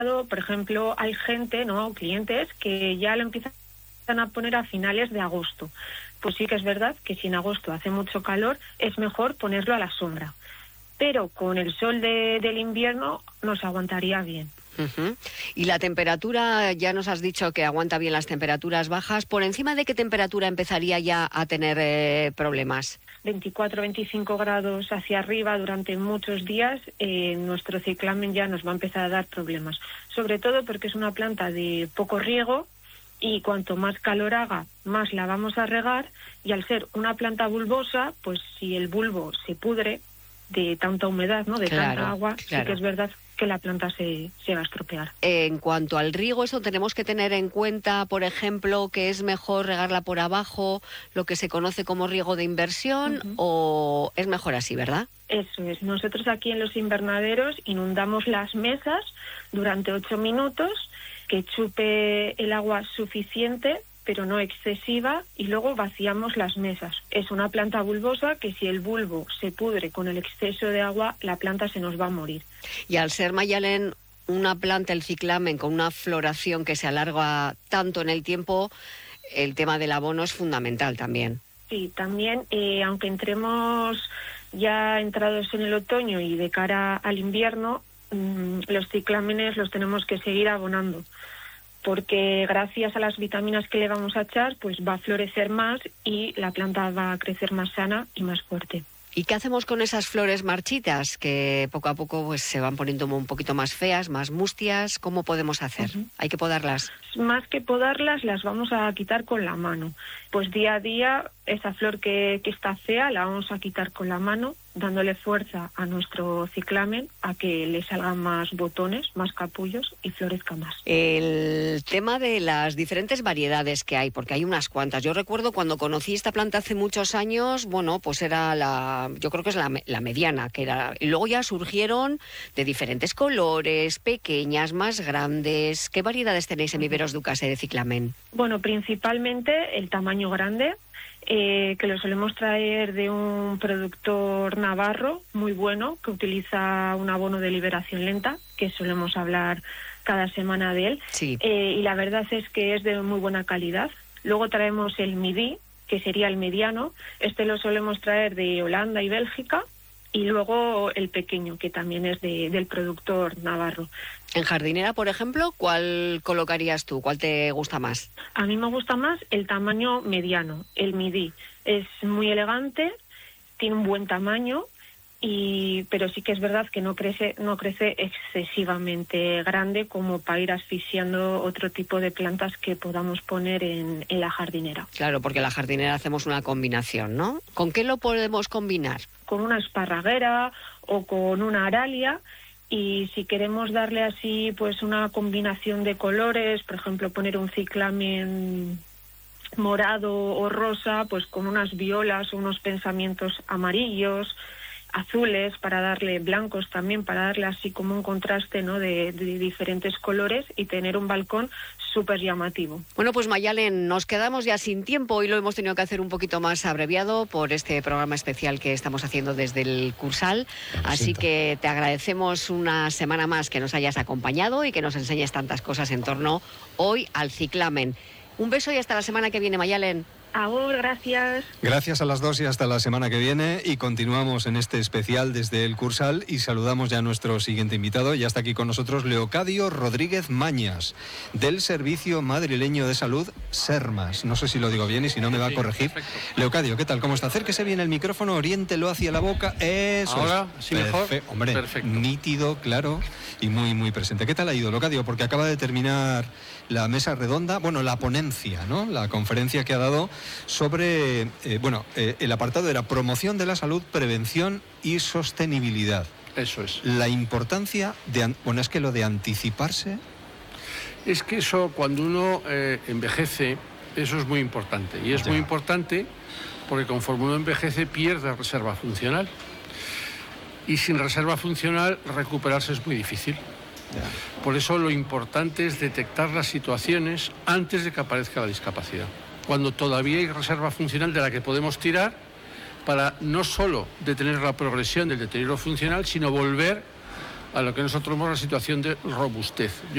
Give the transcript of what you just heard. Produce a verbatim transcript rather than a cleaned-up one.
Por ejemplo, hay gente, ¿no?, clientes que ya lo empiezan a poner a finales de agosto. Pues sí que es verdad que si en agosto hace mucho calor, es mejor ponerlo a la sombra. Pero con el sol de, del invierno nos aguantaría bien. Uh-huh. Y la temperatura, ya nos has dicho que aguanta bien las temperaturas bajas. ¿Por encima de qué temperatura empezaría ya a tener eh, problemas? veinticuatro, veinticinco grados hacia arriba durante muchos días, eh, nuestro ciclamen ya nos va a empezar a dar problemas. Sobre todo porque es una planta de poco riego y cuanto más calor haga, más la vamos a regar. Y al ser una planta bulbosa, pues si el bulbo se pudre de tanta humedad, ¿no?, de claro, tanta agua, claro. sí que es verdad que la planta se, se va a estropear. En cuanto al riego, eso tenemos que tener en cuenta, por ejemplo, que es mejor regarla por abajo, lo que se conoce como riego de inversión, uh-huh. o es mejor así, ¿verdad? Eso es. Nosotros aquí en los invernaderos inundamos las mesas durante ocho minutos, que chupe el agua suficiente, pero no excesiva, y luego vaciamos las mesas. Es una planta bulbosa que si el bulbo se pudre con el exceso de agua, la planta se nos va a morir. Y al ser, Mayalen, una planta, el ciclamen, con una floración que se alarga tanto en el tiempo, el tema del abono es fundamental también. Sí, también, eh, aunque entremos ya entrados en el otoño y de cara al invierno, mmm, los ciclámenes los tenemos que seguir abonando, porque gracias a las vitaminas que le vamos a echar, pues va a florecer más y la planta va a crecer más sana y más fuerte. ¿Y qué hacemos con esas flores marchitas que poco a poco pues se van poniendo un poquito más feas, más mustias? ¿Cómo podemos hacer? Uh-huh. ¿Hay que podarlas? Más que podarlas, las vamos a quitar con la mano. Pues día a día, esa flor que, que está fea la vamos a quitar con la mano, dándole fuerza a nuestro ciclamen a que le salgan más botones, más capullos y florezca más. El tema de las diferentes variedades que hay, porque hay unas cuantas. Yo recuerdo cuando conocí esta planta hace muchos años, bueno, pues era la, yo creo que es la, la mediana, que era, y luego ya surgieron de diferentes colores, pequeñas, más grandes. ¿Qué variedades tenéis en Viveros Ducase de ciclamen? Bueno, principalmente el tamaño grande, Eh, que lo solemos traer de un productor navarro muy bueno, que utiliza un abono de liberación lenta, que solemos hablar cada semana de él. Sí. Eh, y la verdad es que es de muy buena calidad. Luego traemos el Midi, que sería el mediano. Este lo solemos traer de Holanda y Bélgica. Y luego el pequeño, que también es de, del productor navarro. En jardinera, por ejemplo, ¿cuál colocarías tú? ¿Cuál te gusta más? A mí me gusta más el tamaño mediano, el Midi. Es muy elegante, tiene un buen tamaño, y pero sí que es verdad que no crece, no crece excesivamente grande como para ir asfixiando otro tipo de plantas que podamos poner en, en la jardinera. Claro, porque en la jardinera hacemos una combinación, ¿no? ¿Con qué lo podemos combinar? Con una esparraguera o con una aralia. Y si queremos darle así pues una combinación de colores, por ejemplo poner un ciclamen morado o rosa, pues con unas violas o unos pensamientos amarillos, azules, para darle blancos también, para darle así como un contraste, ¿no?, de, de diferentes colores y tener un balcón súper llamativo. Bueno, pues Mayalen, nos quedamos ya sin tiempo. Hoy lo hemos tenido que hacer un poquito más abreviado por este programa especial que estamos haciendo desde el Cursal. Así que te agradecemos una semana más que nos hayas acompañado y que nos enseñes tantas cosas en torno hoy al ciclamen. Un beso y hasta la semana que viene, Mayalen. Ahora, gracias. Gracias a las dos y hasta la semana que viene. Y continuamos en este especial desde el Cursal y saludamos ya a nuestro siguiente invitado. Ya está aquí con nosotros Leocadio Rodríguez Mañas, del Servicio Madrileño de Salud, SERMAS. No sé si lo digo bien y si no me va a corregir. Leocadio, ¿qué tal? ¿Cómo está? Acérquese bien el micrófono, oriéntelo hacia la boca. Eso ¿Ahora? es. ¿Sí mejor? Perfe- Hombre, Perfecto. Nítido, claro y muy, muy presente. ¿Qué tal ha ido, Leocadio? Porque acaba de terminar la mesa redonda, bueno, la ponencia, ¿no? La conferencia que ha dado sobre, eh, bueno, eh, el apartado era promoción de la salud, prevención y sostenibilidad. Eso es. La importancia de, bueno, es que lo de anticiparse... Es que eso, cuando uno eh, envejece, eso es muy importante. Y es Ya. muy importante porque conforme uno envejece pierde reserva funcional. Y sin reserva funcional recuperarse es muy difícil. Ya. Por eso lo importante es detectar las situaciones antes de que aparezca la discapacidad. Cuando todavía hay reserva funcional de la que podemos tirar para no solo detener la progresión del deterioro funcional, sino volver a lo que nosotros llamamos la situación de robustez.